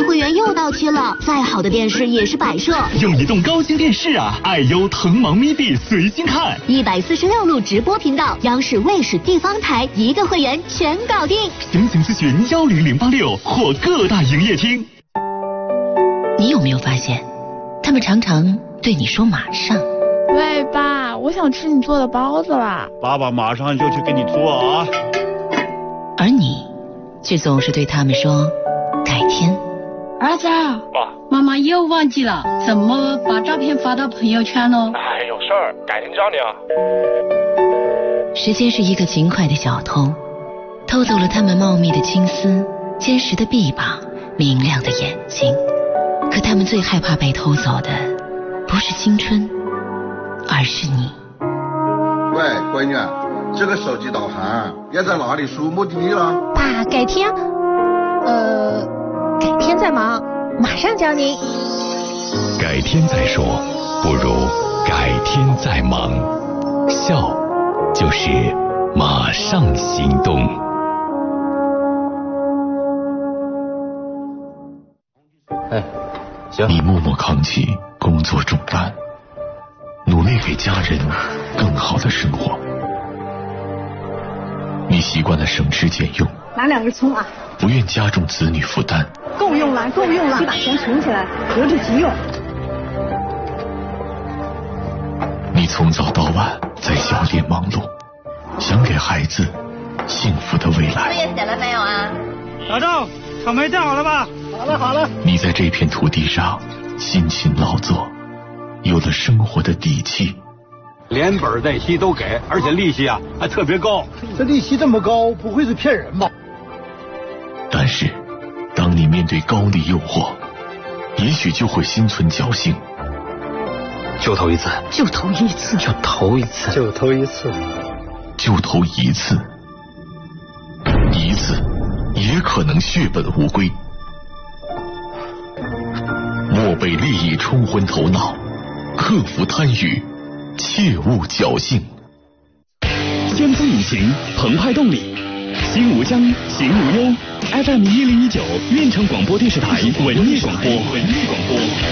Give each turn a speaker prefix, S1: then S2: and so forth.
S1: 会员又到期了，再好的电视也是摆设。
S2: 用移动高清电视啊，爱优腾芒咪地随心看
S1: ，146路直播频道，央视、卫视、地方台一个会员全搞定。
S2: 详情咨询10086或各大营业厅。
S3: 你有没有发现，他们常常对你说马上？
S4: 喂，爸，我想吃你做的包子啦！
S5: 爸爸马上就去给你做啊。
S3: 而你却总是对他们说改天。
S6: 儿子，妈妈又忘记了怎么把照片发到朋友圈了。
S7: 哎，有事儿，改天教你啊。
S3: 时间是一个勤快的小偷，偷走了他们茂密的青丝、坚实的臂膀、明亮的眼睛。可他们最害怕被偷走的不是青春，而是你。
S8: 喂，闺女，这个手机导航要在哪里输目的地了？
S9: 爸，改天再忙，马上教您。
S10: 改天再说，不如改天再忙。笑就是马上行动。
S11: 行。
S10: 你默默扛起工作重担，努力给家人更好的生活。你习惯了省吃俭用，
S12: 拿2个葱啊，
S10: 不愿加重子女负担。
S12: 够用了，够用了，你把钱存起来，留着急用。
S10: 你从早到晚在小店忙碌，想给孩子幸福的未来。
S13: 作业写了没有啊？
S5: 老赵，草莓带好了吧？好了。
S10: 你在这片土地上辛勤劳作，有了生活的底气。
S11: 连本带息都给，而且利息啊还特别高。
S14: 这利息这么高，不会是骗人吧？
S10: 但是，当你面对高利诱惑，也许就会心存侥幸。
S11: 就投一次，
S6: 就投一次，
S11: 就投一次，
S14: 就投一次，
S10: 就投一次，一次也可能血本无归。莫被利益冲昏头脑，克服贪欲，切勿侥幸。
S2: 先锋引擎，澎湃动力，心无疆，行无忧。FM 1019，运城广播电视台文艺广播。